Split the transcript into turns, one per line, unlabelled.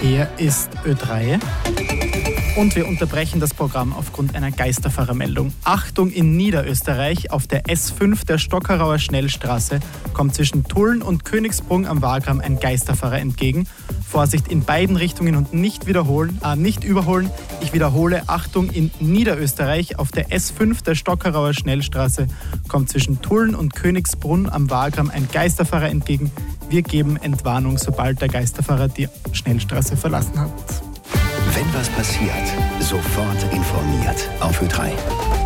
Hier ist Ö3 und wir unterbrechen das Programm aufgrund einer Geisterfahrermeldung. Achtung, in Niederösterreich auf der S5 der Stockerauer Schnellstraße kommt zwischen Tulln und Königsbrunn am Wagram ein Geisterfahrer entgegen. Vorsicht in beiden Richtungen und nicht überholen. Ich wiederhole, Achtung, in Niederösterreich auf der S5 der Stockerauer Schnellstraße kommt zwischen Tulln und Königsbrunn am Wagram ein Geisterfahrer entgegen. Wir geben Entwarnung, sobald der Geisterfahrer die Schnellstraße verlassen hat.
Wenn was passiert, sofort informiert auf Ö3.